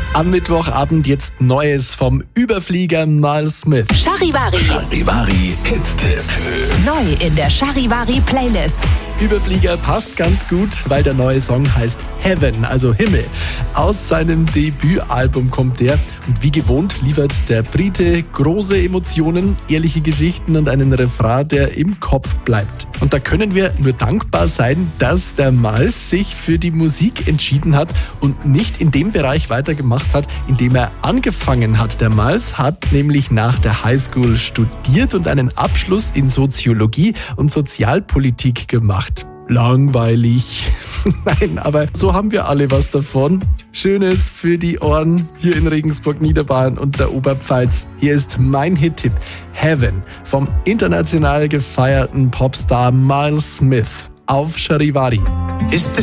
Am Mittwochabend jetzt Neues vom Überflieger Miles Smith. Charivari. Charivari Hit-Tipp. Neu in der Charivari Playlist. Überflieger passt ganz gut, weil der neue Song heißt Heaven, also Himmel. Aus seinem Debütalbum kommt der und wie gewohnt liefert der Brite große Emotionen, ehrliche Geschichten und einen Refrain, der im Kopf bleibt. Und da können wir nur dankbar sein, dass der Miles sich für die Musik entschieden hat und nicht in dem Bereich weitergemacht hat, in dem er angefangen hat. Der Miles hat nämlich nach der Highschool studiert und einen Abschluss in Soziologie und Sozialpolitik gemacht. Langweilig. Nein, aber so haben wir alle was davon. Schönes für die Ohren hier in Regensburg, Niederbayern und der Oberpfalz. Hier ist mein Hit-Tipp Heaven vom international gefeierten Popstar Miles Smith auf Charivari.